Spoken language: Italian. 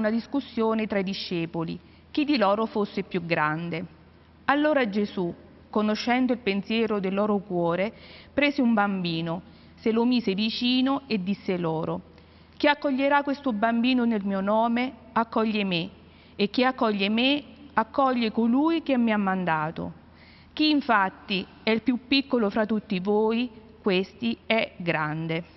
una discussione tra i discepoli, chi di loro fosse più grande. Allora Gesù, conoscendo il pensiero del loro cuore, prese un bambino, se lo mise vicino e disse loro: chi accoglierà questo bambino nel mio nome, accoglie me, e chi accoglie me, accoglie colui che mi ha mandato. Chi infatti è il più piccolo fra tutti voi, questi è grande.